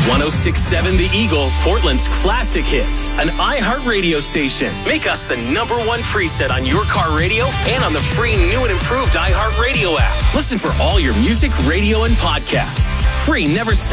1067 The Eagle, Portland's classic hits, an iHeartRadio station. Make us the #1 preset on your car radio and on the free new and improved iHeartRadio app. Listen for all your music, radio, and podcasts. Free, never